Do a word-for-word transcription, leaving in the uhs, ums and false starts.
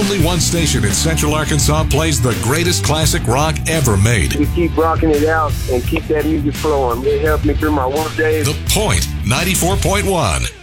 only one station in Central Arkansas plays the greatest classic rock ever made. You keep rocking it out and keep that music flowing. It helped me through my work days. The Point, ninety-four point one.